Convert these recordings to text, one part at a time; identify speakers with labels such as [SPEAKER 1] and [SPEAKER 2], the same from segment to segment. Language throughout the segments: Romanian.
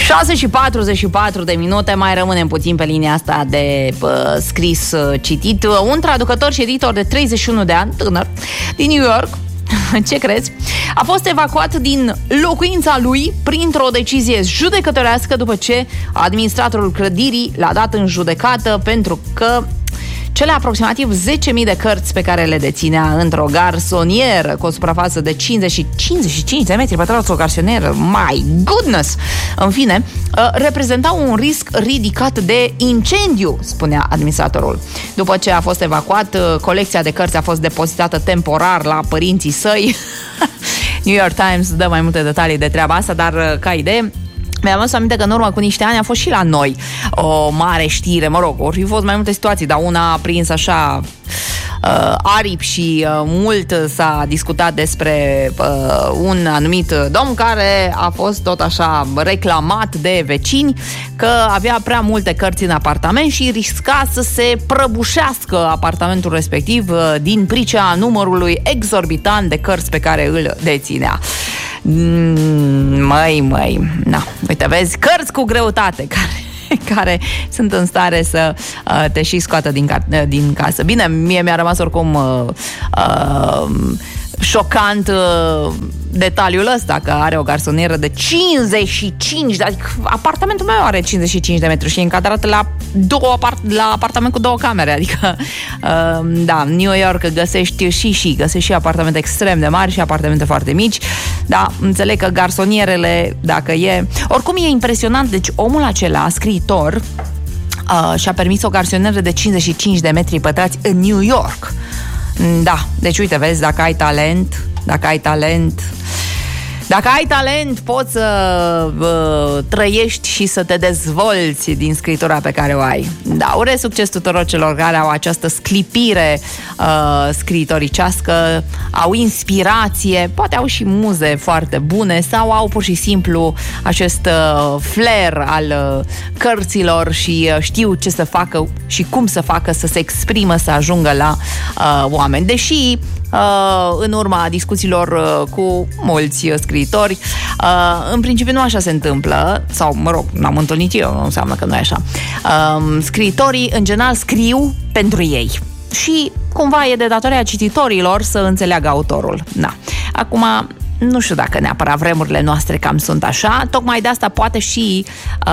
[SPEAKER 1] 6 și 44 de minute, mai rămânem puțin pe linia asta de scris, citit. Un traducător și editor de 31 de ani, tânăr, din New York, ce crezi? A fost evacuat din locuința lui printr-o decizie judecătorească după ce administratorul clădirii l-a dat în judecată pentru că cele aproximativ 10.000 de cărți pe care le deținea într-o garsonieră cu o suprafață de 55 de metri pătrați, o garsonieră, my goodness! În fine, reprezentau un risc ridicat de incendiu, spunea administratorul. După ce a fost evacuat, colecția de cărți a fost depozitată temporar la părinții săi. New York Times dă mai multe detalii de treaba asta, dar ca idee, mi-am adus aminte că în urmă cu niște ani a fost și la noi o mare știre, mă rog, ori fi fost mai multe situații, dar una a prins așa aripi și mult s-a discutat despre un anumit domn care a fost tot așa reclamat de vecini că avea prea multe cărți în apartament și risca să se prăbușească apartamentul respectiv din pricina numărului exorbitant de cărți pe care îl deținea. Măi, na, uite, vezi, cărți cu greutate care sunt în stare să te și scoată din casă. Bine, mie mi-a rămas oricum șocant detaliul ăsta, că are o garsonieră de 55, adică apartamentul meu are 55 de metri și e încadrat la apartament cu 2 camere, adică da, New York găsești și apartamente extrem de mari și apartamente foarte mici, da, înțeleg că garsonierele, dacă e... Oricum e impresionant, deci omul acela, scriitor, și-a permis o garsonieră de 55 de metri pătrați în New York. Da, deci uite, vezi, dacă ai talent, poți să trăiești și să te dezvolți din scritura pe care o ai. Da, urez succes tuturor celor care au această sclipire scriitoricească, au inspirație, poate au și muze foarte bune sau au pur și simplu acest flair al cărților și știu ce să facă și cum să facă să se exprimă, să ajungă la oameni. Deși în urma discuțiilor cu mulți scriitori, în principiu nu așa se întâmplă, sau mă rog, n-am întâlnit eu, nu înseamnă că nu e așa. Scriitorii în general scriu pentru ei și cumva e de datoria cititorilor să înțeleagă autorul. Da. Acum, nu știu dacă neapărat vremurile noastre cam sunt așa, tocmai de asta poate și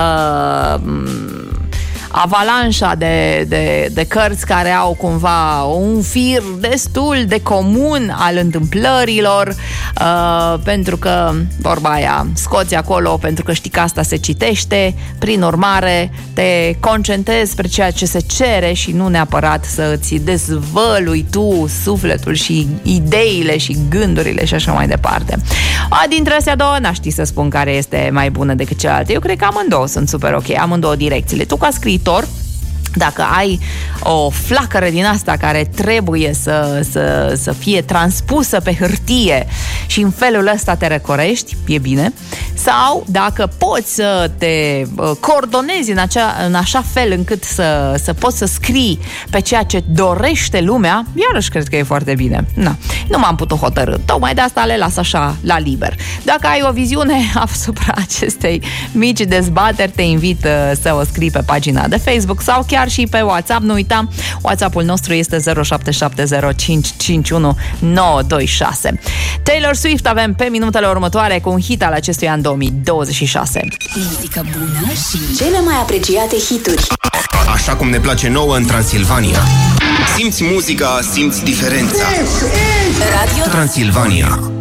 [SPEAKER 1] avalanșa de cărți care au cumva un fir destul de comun al întâmplărilor, pentru că, vorba aia, scoți acolo pentru că știi că asta se citește, prin urmare te concentrezi pe ceea ce se cere și nu neapărat să îți dezvălui tu sufletul și ideile și gândurile și așa mai departe. Dintre astea două n-aș ști să spun care este mai bună decât cealaltă. Eu cred că amândouă sunt super ok, amândouă direcțiile. Tu ca scriitor, dacă ai o flacără din asta care trebuie să fie transpusă pe hârtie și în felul ăsta te răcorești, e bine. Sau dacă poți să te coordonezi în așa fel încât să poți să scrii pe ceea ce dorește lumea, iarăși cred că e foarte bine. Na, nu m-am putut hotărî. Tocmai de asta le las așa la liber. Dacă ai o viziune asupra acestei mici dezbateri, te invit să o scrii pe pagina de Facebook sau chiar și pe WhatsApp. Nu uita, WhatsApp-ul nostru este 0770551926. Taylor Swift avem pe minutele următoare cu un hit al acestui an 2026.
[SPEAKER 2] Muzică bună și cele mai apreciate hituri.
[SPEAKER 3] Așa cum ne place nouă în Transilvania. Simți muzica, simți diferența.
[SPEAKER 2] Radio
[SPEAKER 3] Transilvania.